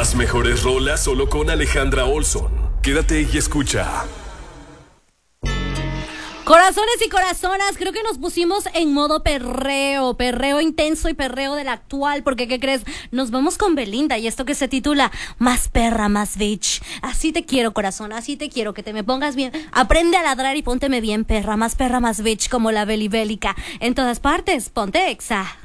Las mejores rolas solo con Alejandra Olson. Quédate y escucha. Corazones y corazonas, creo que nos pusimos en modo perreo, perreo intenso y perreo del actual, porque ¿qué crees? Nos vamos con Belinda y esto que se titula Más perra, más bitch. Así te quiero, corazón, así te quiero, que te me pongas bien. Aprende a ladrar y pónteme bien, perra, más bitch, como la belibélica. En todas partes, ponte Exa.